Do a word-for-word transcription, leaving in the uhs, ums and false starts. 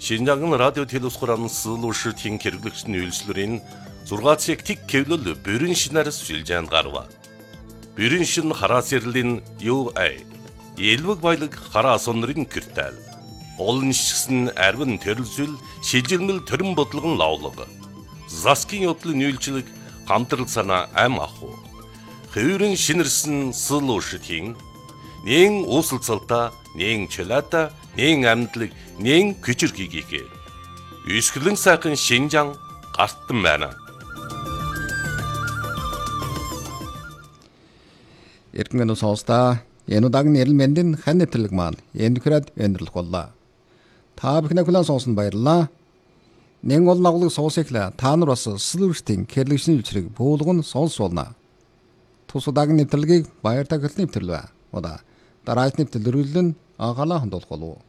Шинжаан радио телевизхоран суулуушртын хэрэглэгчний үйлчлэрийн зургаан цаг тэг кевлэл бүрэн шинээр сүлжээнд гарва. Бүрэн шин хараас ярлийн ю эй элвэг баялаг хараа сонрын киртэл. Олон шигсэн арвин төрөлзөл шилжирмэл төрөн бодлогон лавлага. Заскин yoдлын үйлчлэг хамтрал санаа ам аху. Хөврөн шинэрсэн суулуушртын нэн уусалцалта нэн чөлата нэн амьдлаг нэн күчирхийгээ үсгэлэн сайхан Шинжаан гартан байна. Эргэн сонсдаа энэ удаагийн нэрэл мэндийн хан нэвтрэлэг маань энэ хүрээд өндөрлөх боллоо. Та бүхний хүлээн сонсон баярлалаа. Нэн ол нагуулыг сонсохлаа. Та нар бас сүүлртийн хэрэглэгчний үйлчлэг буулган сонсуулна. Тус удаагийн нэвтрэлгийг баяр тагтал нэвтрэлвэ. Удаа дараагийн нэвтрэл өргөлн анхаалаа хандуулах болов.